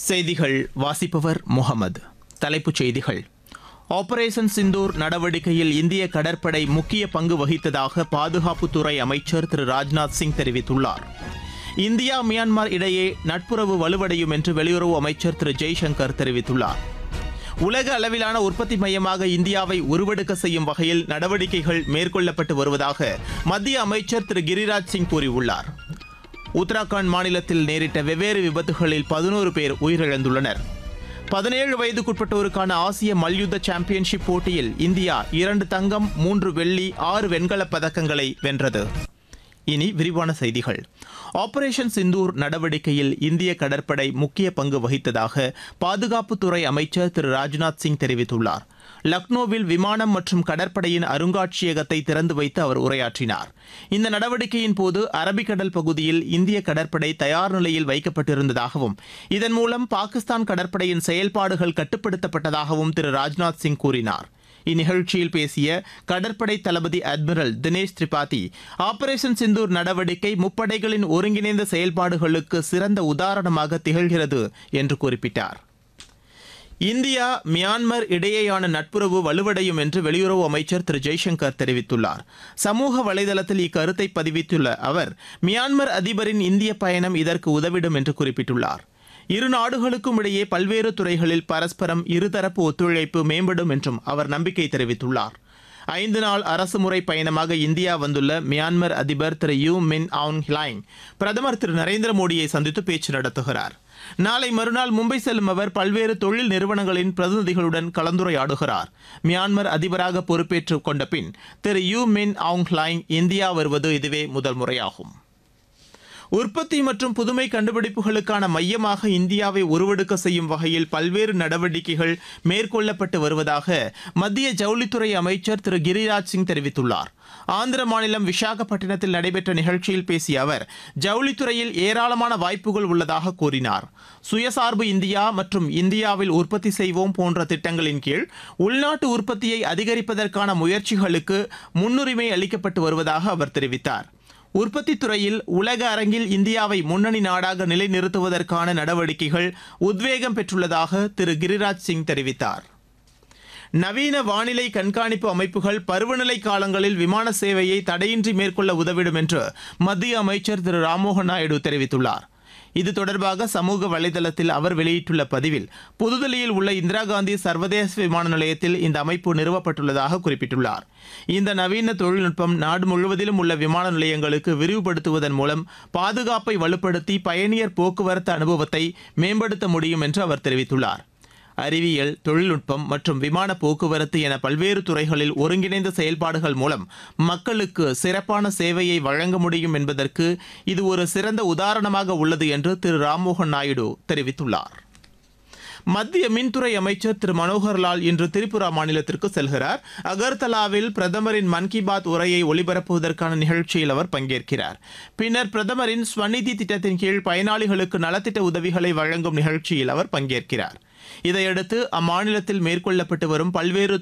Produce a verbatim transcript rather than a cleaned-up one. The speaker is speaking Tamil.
செய்திகள் வாசிப்பவர் முகமது. தலைப்புச் செய்திகள். ஆபரேஷன் சிந்தூர் நடவடிக்கையில் இந்திய கடற்படை முக்கிய பங்கு வகித்ததாக பாதுகாப்புத்துறை அமைச்சர் திரு ராஜ்நாத் சிங் தெரிவித்துள்ளார். இந்தியா மியான்மர் இடையே நட்புறவு வலுவடையும் என்று வெளியுறவு அமைச்சர் திரு ஜெய்சங்கர் தெரிவித்துள்ளார். உலக அளவிலான உற்பத்தி மையமாக இந்தியாவை உருவெடுக்க செய்யும் வகையில் நடவடிக்கைகள் மேற்கொள்ளப்பட்டு வருவதாக மத்திய அமைச்சர் திரு கிரிராஜ் சிங் கூறியுள்ளார். உத்தராகண்ட் மாநிலத்தில் நேரிட்ட வெவ்வேறு விபத்துகளில் பதினோரு பேர் உயிரிழந்துள்ளனர். பதினேழு வயதுக்குட்பட்டோருக்கான ஆசிய மல்யுத்த சாம்பியன்ஷிப் போட்டியில் இந்தியா இரண்டு தங்கம், மூன்று வெள்ளி, ஆறு வெண்கலப் பதக்கங்களை வென்றது. இனி விரிவான செய்திகள். ஆபரேஷன் சிந்தூர் நடவடிக்கையில் இந்திய கடற்படை முக்கிய பங்கு வகித்ததாக பாதுகாப்புத்துறை அமைச்சர் திரு ராஜ்நாத் சிங் தெரிவித்துள்ளார். லக்னோவில் விமானம் மற்றும் கடற்படையின் அருங்காட்சியகத்தை திறந்து வைத்து அவர் உரையாற்றினார். இந்த நடவடிக்கையின் போது அரபிக்கடல் பகுதியில் இந்திய கடற்படை தயார் நிலையில் வைக்கப்பட்டிருந்ததாகவும் இதன் மூலம் பாகிஸ்தான் கடற்படையின் செயல்பாடுகள் கட்டுப்படுத்தப்பட்டதாகவும் திரு ராஜ்நாத் சிங் கூறினார். இந்நிகழ்ச்சியில் பேசிய கடற்படை தளபதி அட்மிரல் தினேஷ் திரிபாதி, ஆபரேஷன் சிந்தூர் நடவடிக்கை முப்படைகளின் ஒருங்கிணைந்த செயல்பாடுகளுக்கு சிறந்த உதாரணமாக திகழ்கிறது என்று குறிப்பிட்டார். இந்தியா மியான்மர் இடையேயான நட்புறவு வலுவடையும் என்று வெளியுறவு அமைச்சர் திரு ஜெய்சங்கர் தெரிவித்துள்ளார். சமூக வலைதளத்தில் இக்கருத்தை பதிவித்துள்ள அவர், மியான்மர் அதிபரின் இந்திய பயணம் இதற்கு உதவிடும் என்று குறிப்பிட்டுள்ளார். இரு நாடுகளுக்கும் இடையே பல்வேறு துறைகளில் பரஸ்பரம் இருதரப்பு ஒத்துழைப்பு மேம்படும் என்றும் அவர் நம்பிக்கை தெரிவித்துள்ளார். ஐந்து நாள் அரசுமுறை பயணமாக இந்தியா வந்துள்ள மியான்மர் அதிபர் திரு யூ மின் ஆங் ஹ்லைங் பிரதமர் திரு நரேந்திர மோடியை சந்தித்து பேச்சு நடத்துகிறார். நாளை மறுநாள் மும்பை செல்லும் அவர் பல்வேறு தொழில் நிறுவனங்களின் பிரதிநிதிகளுடன் கலந்துரையாடுகிறார். மியான்மர் அதிபராக பொறுப்பேற்றுக் கொண்ட பின் திரு யூ மின் ஆங் ஹ்லைங் இந்தியா வருவது இதுவே முதல் முறையாகும். உற்பத்தி மற்றும் புதுமை கண்டுபிடிப்புகளுக்கான மையமாக இந்தியாவை உருவெடுக்க செய்யும் வகையில் பல்வேறு நடவடிக்கைகள் மேற்கொள்ளப்பட்டு வருவதாக மத்திய ஜவுளித்துறை அமைச்சர் திரு கிரிராஜ் சிங் தெரிவித்துள்ளார். ஆந்திர மாநிலம் விசாகப்பட்டினத்தில் நடைபெற்ற நிகழ்ச்சியில் பேசிய அவர், ஜவுளித்துறையில் ஏராளமான வாய்ப்புகள் உள்ளதாக கூறினார். சுயசார்பு இந்தியா மற்றும் இந்தியாவில் உற்பத்தி செய்வோம் போன்ற திட்டங்களின் கீழ் உள்நாட்டு உற்பத்தியை அதிகரிப்பதற்கான முயற்சிகளுக்கு முன்னுரிமை அளிக்கப்பட்டு வருவதாக அவர் தெரிவித்தார். உற்பத்தி துறையில் உலக அரங்கில் இந்தியாவை முன்னணி நாடாக நிலைநிறுத்துவதற்கான நடவடிக்கைகள் உத்வேகம் பெற்றுள்ளதாக திரு கிரிராஜ் சிங் தெரிவித்தார். நவீன வானிலை கண்காணிப்பு அமைப்புகள் பருவநிலை காலங்களில் விமான சேவையை தடையின்றி மேற்கொள்ள உதவிடும் என்று மத்திய அமைச்சர் திரு ராம்மோகன் நாயுடு தெரிவித்துள்ளார். இது தொடர்பாக சமூக வலைதளத்தில் அவர் வெளியிட்டுள்ள பதிவில், புதுதில்லியில் உள்ள இந்திரா காந்தி சர்வதேச விமான நிலையத்தில் இந்த அமைப்பு நிறுவப்பட்டுள்ளதாக குறிப்பிட்டுள்ளார். இந்த நவீன தொழில்நுட்பம் நாடு முழுவதிலும் உள்ள விமான நிலையங்களுக்கு விரிவுபடுத்துவதன் மூலம் பாதுகாப்பை வலுப்படுத்தி பயணியர் போக்குவரத்து அனுபவத்தை மேம்படுத்த முடியும் என்று அவர் தெரிவித்துள்ளார். அறிவியல், தொழில்நுட்பம் மற்றும் விமான போக்குவரத்து என பல்வேறு துறைகளில் ஒருங்கிணைந்த செயல்பாடுகள் மூலம் மக்களுக்கு சிறப்பான சேவையை வழங்க முடியும் என்பதற்கு இது ஒரு சிறந்த உதாரணமாக உள்ளது என்று திரு ராம்மோகன் நாயுடு தெரிவித்துள்ளார். மத்திய மின்துறை அமைச்சர் திரு மனோகர்லால் இன்று திரிபுரா மாநிலத்திற்கு செல்கிறார். அகர்தலாவில் பிரதமரின் மன் கி பாத் உரையை ஒலிபரப்புவதற்கான நிகழ்ச்சியில் அவர் பங்கேற்கிறார். பின்னர் பிரதமரின் ஸ்வநிதி திட்டத்தின் கீழ் பயனாளிகளுக்கு நலத்திட்ட உதவிகளை வழங்கும் நிகழ்ச்சியில் அவர் பங்கேற்கிறார். இதையடுத்து அம்மாநிலத்தில் மேற்கொள்ளப்பட்டு வரும் பல்வேறு